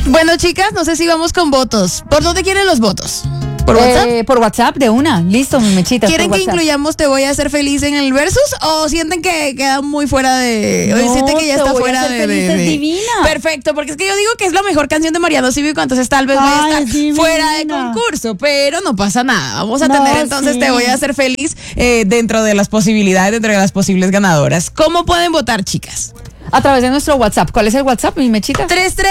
Bueno, chicas, no sé si vamos con votos. ¿Por dónde quieren los votos? ¿Por WhatsApp? Por WhatsApp, de una. Listo, mi mechita. ¿Quieren que incluyamos Te voy a hacer feliz en el versus o sienten que queda muy fuera de... No, o sienten que ya está fuera de... Es divina. Perfecto, porque es que yo digo que es la mejor canción de Mariano Cívico, entonces tal vez voy a estar fuera de concurso, pero no pasa nada. Vamos a tener entonces Te voy a hacer feliz dentro de las posibilidades, dentro de las posibles ganadoras. ¿Cómo pueden votar, chicas? A través de nuestro WhatsApp. ¿Cuál es el WhatsApp, mi mechita?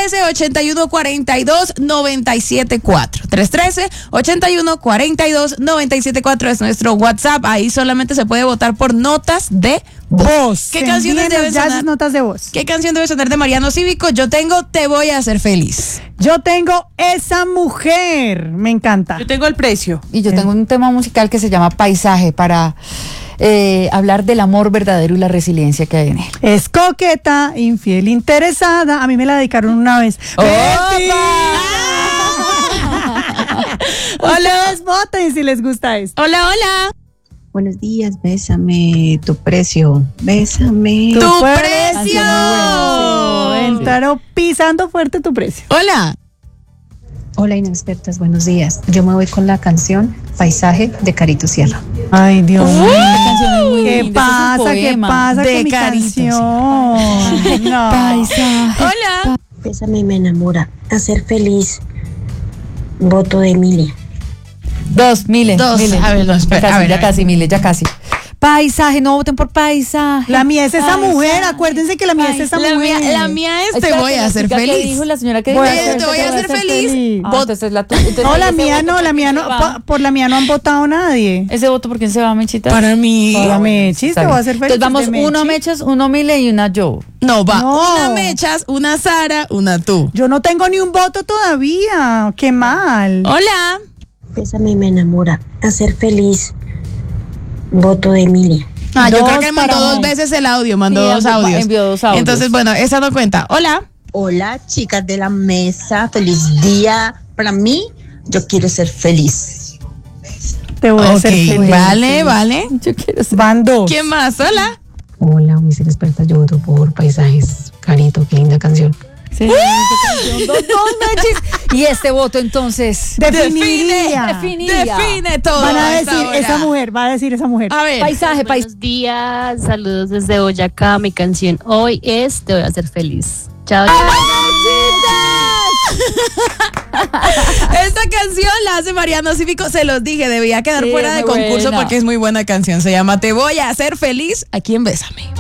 313-8142-974. 313-8142-974 es nuestro WhatsApp. Ahí solamente se puede votar por notas de voz. ¿Qué canciones deben sonar? Notas de voz. ¿Qué canción debe sonar de Mariano Cívico? Yo tengo Te voy a hacer feliz. Yo tengo Esa mujer. Me encanta. Yo tengo El precio. Y yo tengo un tema musical que se llama Paisaje para hablar del amor verdadero y la resiliencia que hay en él. Es coqueta, infiel, interesada. A mí me la dedicaron una vez. Hola. Ustedes voten si les gusta esto. Hola, hola. Buenos días, bésame tu precio. Bésame tu precio. Entraron pisando fuerte Tu precio. Hola. Hola, inexpertas, buenos días. Yo me voy con la canción Paisaje de Carito Sierra. Ay, Dios mío. ¿Qué pasa? ¿Qué pasa de con mi Carito canción? No. Paisaje. Hola. Bésame y me enamora. Hacer feliz. Voto de Emilia. Mile. A ver, no, espera. Ya casi, Mile, ya casi. Paisaje, no voten por Paisaje. La mía es esa mujer, acuérdense que la mía es esa mujer. La mía es Te voy a hacer feliz. ¿Qué dijo la señora que dijo? Te voy a hacer feliz. Entonces la No, la mía no, por la mía no han votado nadie. Ese voto, ¿por quién se va, mechita? Para mí. Para Mechis, te voy a hacer feliz. Entonces vamos uno Mechas, uno Mile y una yo. No, va. No. Una Mechas, una Sara, una tú. Yo no tengo ni un voto todavía. Qué mal. Hola. Bésame y me enamora. Hacer feliz. Voto de Emilia. Yo creo que mandó dos veces el audio, mandó dos audios. Envió dos audios. Entonces, bueno, esa no cuenta. Hola. Hola, chicas de la mesa, feliz día. Para mí, yo quiero ser feliz. Te voy a hacer feliz. Vale. Yo quiero ser. Van dos. ¿Quién más? Hola. Hola, mis inexpertas, yo voto por Paisajes. Carito, qué linda canción. Sí, dos Mechis. Y este voto entonces Define todo. Van a decir esa mujer, va a decir esa mujer. A ver. Paisaje. Buenos días, saludos desde Boyacá. Mi canción hoy es Te voy a hacer feliz. Chao. Esta canción la hace Mariano Cívico, se los dije, debía quedar fuera de concurso buena. porque es muy buena canción. Se llama Te voy a hacer feliz aquí en Bésame.